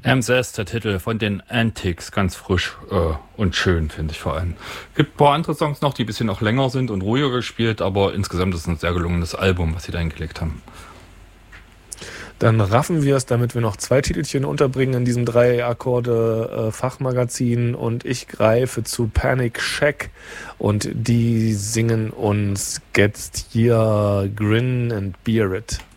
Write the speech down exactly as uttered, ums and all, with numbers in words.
Amzess, der Titel von den Antics, ganz frisch äh, und schön, finde ich vor allem. Gibt ein paar andere Songs noch, die ein bisschen auch länger sind und ruhiger gespielt, aber insgesamt ist es ein sehr gelungenes Album, was sie da hingelegt haben. Dann raffen wir es, damit wir noch zwei Titelchen unterbringen in diesem Drei-Akkorde-Fachmagazin und ich greife zu Panic Shack und die singen uns Get Your Grin and Bear It.